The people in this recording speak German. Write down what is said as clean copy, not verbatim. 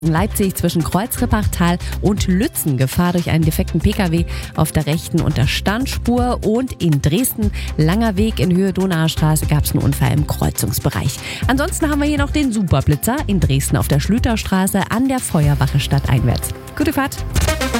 Leipzig zwischen Kreuzrippachtal und Lützen Gefahr durch einen defekten Pkw auf der rechten Unterstandspur, und in Dresden langer Weg in Höhe Donauer Straße gab es einen Unfall im Kreuzungsbereich. Ansonsten haben wir hier noch den Superblitzer in Dresden auf der Schlüterstraße an der Feuerwache stadteinwärts. Gute Fahrt!